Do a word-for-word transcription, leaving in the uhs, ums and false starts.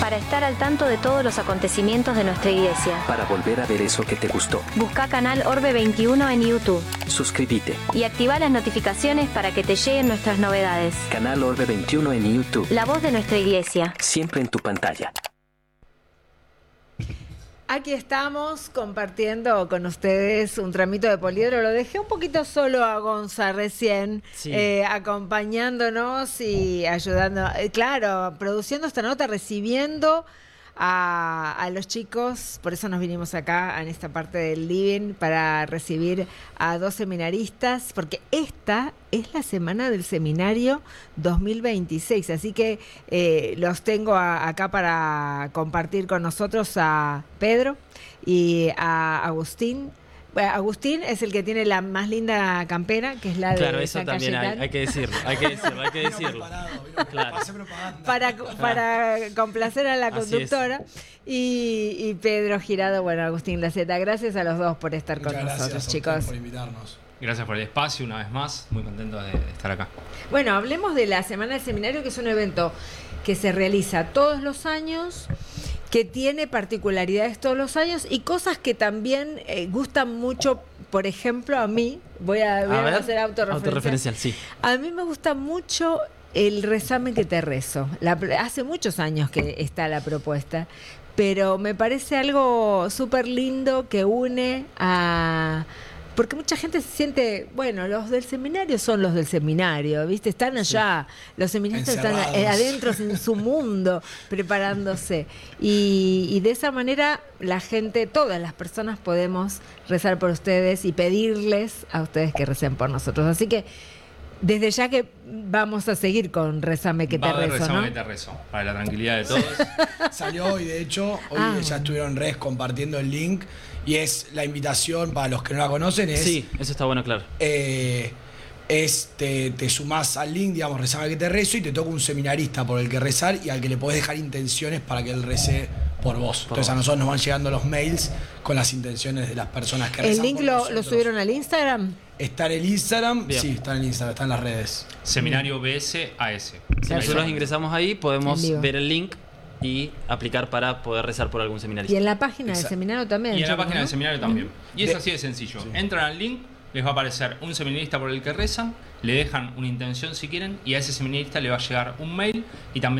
para estar al tanto de todos los acontecimientos de nuestra iglesia. Para volver a ver eso que te gustó. Busca Canal Orbe veintiuno en YouTube. Suscríbete. Y activa las notificaciones para que te lleguen nuestras novedades. Canal Orbe veintiuno en YouTube. La voz de nuestra iglesia. Siempre en tu pantalla. Aquí estamos compartiendo con ustedes un tramito de poliedro. Lo dejé un poquito solo a Gonza recién, sí. eh, acompañándonos y ayudando, eh, claro, produciendo esta nota, recibiendo a, a los chicos. Por eso nos vinimos acá en esta parte del living para recibir a dos seminaristas, porque esta es la semana del seminario dos mil veintiséis, así que eh, los tengo a, acá para compartir con nosotros a Pedro y a Agustín. Bueno, Agustín es el que tiene la más linda campera, que es la claro, de eso San también hay, hay que decirlo, hay que decirlo, hay que decirlo. Claro. Para, para complacer a la conductora y, y Pedro Girado, bueno, Agustín Laceta. Gracias a los dos por estar Muchas con nosotros, gracias a chicos. por invitarnos. Gracias por el espacio una vez más, muy contento de, de estar acá. Bueno, hablemos de la Semana del Seminario, que es un evento que se realiza todos los años, que tiene particularidades todos los años y cosas que también eh, gustan mucho. Por ejemplo, a mí, voy a, voy a, a hacer autorreferencial. Autorreferencial, sí. A mí me gusta mucho el Rezame que te rezo. La, hace muchos años que está la propuesta, pero me parece algo súper lindo que une a... Porque mucha gente se siente, bueno, los del seminario son los del seminario, ¿viste? Están allá, sí. Los seminaristas Encerrados. Están adentro en su mundo, preparándose. Y, y de esa manera la gente, todas las personas podemos rezar por ustedes y pedirles a ustedes que recen por nosotros. Así que desde ya que vamos a seguir con Rezame que Va te rezo, Rezame ¿no? que te rezo, para la tranquilidad de todos. Salió hoy, de hecho, hoy ah. ya estuvieron en redes compartiendo el link. Y es la invitación, para los que no la conocen, es... Sí, eso está bueno, claro. Eh, es, te, te sumás al link, digamos, Rezame que te rezo, y te toca un seminarista por el que rezar y al que le podés dejar intenciones para que él rece por vos. Por Entonces vos. A nosotros nos van llegando los mails con las intenciones de las personas que rezan. ¿El link lo, lo subieron al Instagram? Está en el Instagram, Bien. sí, está en el Instagram, está en las redes. Seminario B S A S. Si nosotros ingresamos ahí, podemos ver el link y aplicar para poder rezar por algún seminarista. Y en la página Exacto. del seminario también. Y en la página ¿no? del seminario también. Y es de, así de sencillo. Sí. Entran al link, les va a aparecer un seminarista por el que rezan, le dejan una intención si quieren, y a ese seminarista le va a llegar un mail y también